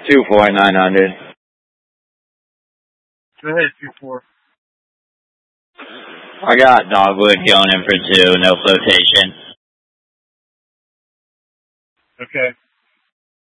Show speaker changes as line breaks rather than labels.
24900.
Go ahead, 2-4.
I got Dogwood going in for 2, no flotation.
Okay.